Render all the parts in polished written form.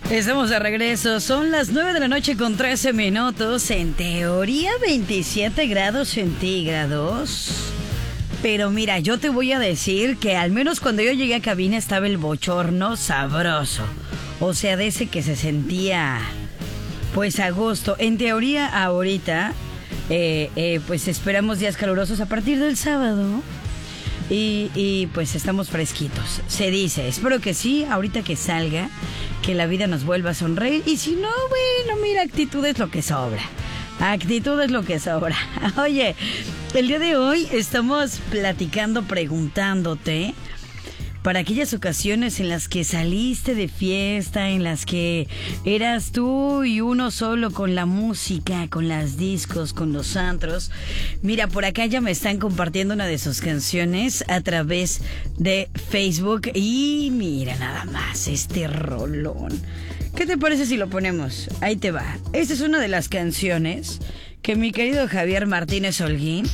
Estamos de regreso, son las 9 de la noche con 13 minutos, en teoría 27 grados centígrados. Pero mira, yo te voy a decir que al menos cuando yo llegué a cabina estaba el bochorno sabroso. O sea, de ese que se sentía pues a gusto. En teoría ahorita, pues esperamos días calurosos a partir del sábado. Y pues estamos fresquitos, se dice, espero que sí, ahorita que salga, que la vida nos vuelva a sonreír. Y si no, bueno, mira, actitud es lo que sobra. Actitud es lo que sobra. Oye, el día de hoy estamos platicando, preguntándote para aquellas ocasiones en las que saliste de fiesta, en las que eras tú y uno solo con la música, con las discos, con los antros. Mira, por acá ya me están compartiendo una de sus canciones a través de Facebook. Y mira nada más este rolón. ¿Qué te parece si lo ponemos? Ahí te va. Esta es una de las canciones que mi querido Javier Martínez Holguín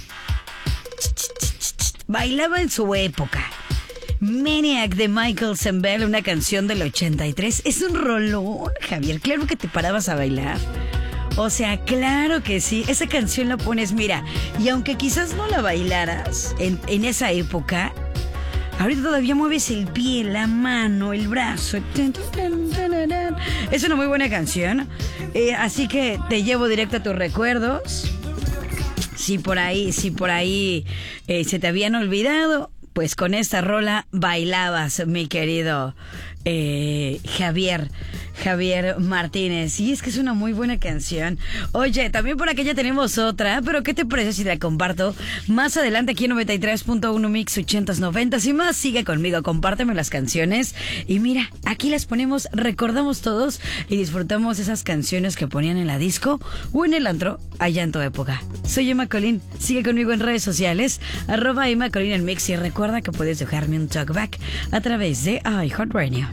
bailaba en su época. Maniac de Michael Sembel, una canción del 83. Es un rolón, Javier. Claro que te parabas a bailar. O sea, claro que sí. Esa canción la pones, mira. Y aunque quizás no la bailaras en esa época, ahorita todavía mueves el pie, la mano, el brazo. Es una muy buena canción. Así que te llevo directo a tus recuerdos. Si por ahí se te habían olvidado, pues con esta rola bailabas, mi querido Javier Martínez. Y es que es una muy buena canción. Oye, también por aquí ya tenemos otra, pero ¿qué te parece si la comparto más adelante aquí en 93.1 Mix 80s 90s y más? Sigue conmigo, compárteme las canciones. Y mira, aquí las ponemos, recordamos todos y disfrutamos esas canciones que ponían en la disco o en el antro allá en tu época. Soy Emma Colín, sigue conmigo en redes sociales, @Emma Colín en Mix, y recuerda que puedes dejarme un talkback a través de iHeartRadio.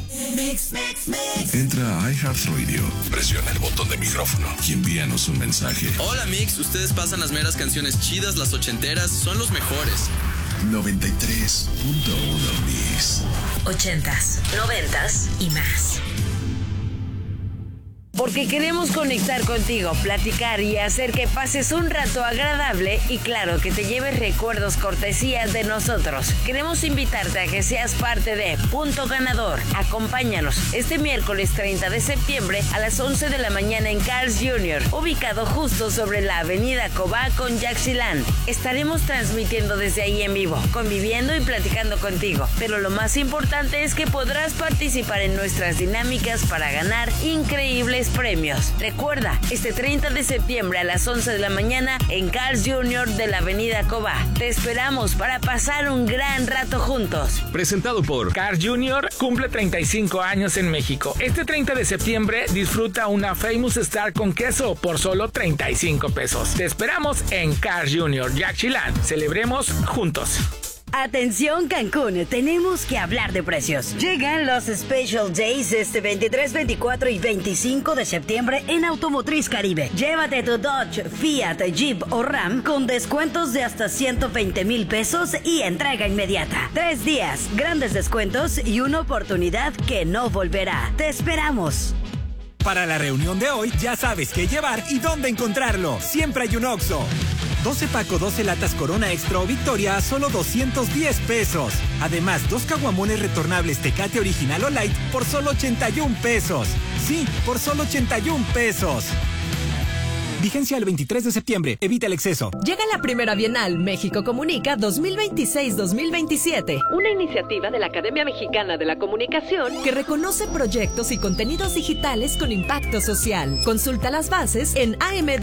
Entra a iHeartRadio, presiona el botón de micrófono y envíanos un mensaje. Hola Mix, ustedes pasan las meras canciones chidas, las ochenteras, son los mejores. 93.1 Mix. 80s, 90s y más. Porque queremos conectar contigo, platicar y hacer que pases un rato agradable y claro, que te lleves recuerdos cortesías de nosotros. Queremos invitarte a que seas parte de Punto Ganador. Acompáñanos este miércoles 30 de septiembre a las 11 de la mañana en Carl's Jr., ubicado justo sobre la avenida Cobá con Yaxchilán. Estaremos transmitiendo desde ahí en vivo, conviviendo y platicando contigo. Pero lo más importante es que podrás participar en nuestras dinámicas para ganar increíbles premios. Recuerda, este 30 de septiembre a las 11 de la mañana en Carl's Jr. de la avenida Cobá. Te esperamos para pasar un gran rato juntos. Presentado por Carl's Jr. cumple 35 años en México. Este 30 de septiembre disfruta una Famous Star con queso por solo 35 pesos. Te esperamos en Carl's Jr. Yaxchilán. Celebremos juntos. Atención Cancún, tenemos que hablar de precios. Llegan los Special Days este 23, 24 y 25 de septiembre en Automotriz Caribe. Llévate tu Dodge, Fiat, Jeep o Ram con descuentos de hasta 120,000 pesos y entrega inmediata. 3 días, grandes descuentos y una oportunidad que no volverá. Te esperamos. Para la reunión de hoy ya sabes qué llevar y dónde encontrarlo. Siempre hay un Oxxo. 12 Paco, 12 latas Corona Extra o Victoria a solo 210 pesos. Además, 2 caguamones retornables Tecate Original o Light por solo 81 pesos. Sí, por solo 81 pesos. Vigencia el 23 de septiembre. Evita el exceso. Llega la primera Bienal México Comunica 2026-2027. Una iniciativa de la Academia Mexicana de la Comunicación que reconoce proyectos y contenidos digitales con impacto social. Consulta las bases en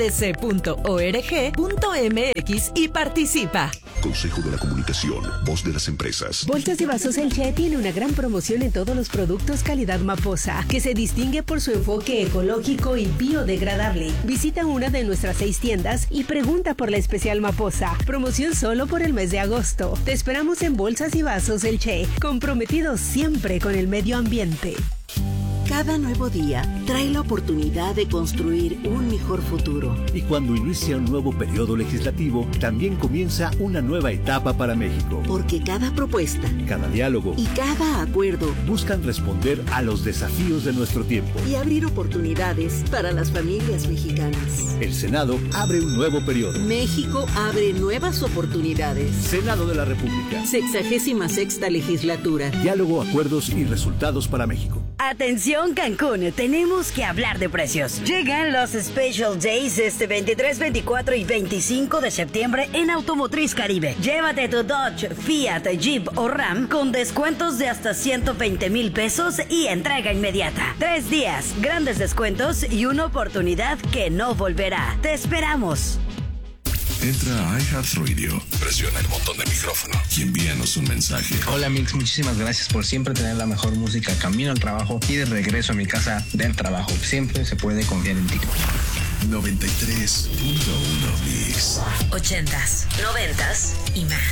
amdc.org.mx y participa. Consejo de la Comunicación, voz de las empresas. Bolsas y Vasos Elche tiene una gran promoción en todos los productos calidad Maposa, que se distingue por su enfoque ecológico y biodegradable. Visita una de nuestras 6 tiendas y pregunta por la especial Maposa. Promoción solo por el mes de agosto. Te esperamos en Bolsas y Vasos Elche, comprometidos siempre con el medio ambiente. Cada nuevo día trae la oportunidad de construir un mejor futuro. Y cuando inicia un nuevo periodo legislativo, también comienza una nueva etapa para México. Porque cada propuesta, cada diálogo y cada acuerdo buscan responder a los desafíos de nuestro tiempo y abrir oportunidades para las familias mexicanas. El Senado abre un nuevo periodo. México abre nuevas oportunidades. Senado de la República. 66ª legislatura. Diálogo, acuerdos y resultados para México. Atención Cancún, tenemos que hablar de precios. Llegan los Special Days este 23, 24 y 25 de septiembre en Automotriz Caribe. Llévate tu Dodge, Fiat, Jeep o Ram con descuentos de hasta 120,000 pesos y entrega inmediata. 3 días, grandes descuentos y una oportunidad que no volverá. Te esperamos. Entra a iHeartRadio, presiona el botón de micrófono y envíanos un mensaje. Hola Mix, muchísimas gracias por siempre tener la mejor música camino al trabajo y de regreso a mi casa del trabajo. Siempre se puede confiar en ti. 93.1 Mix. 80s, 90s y más.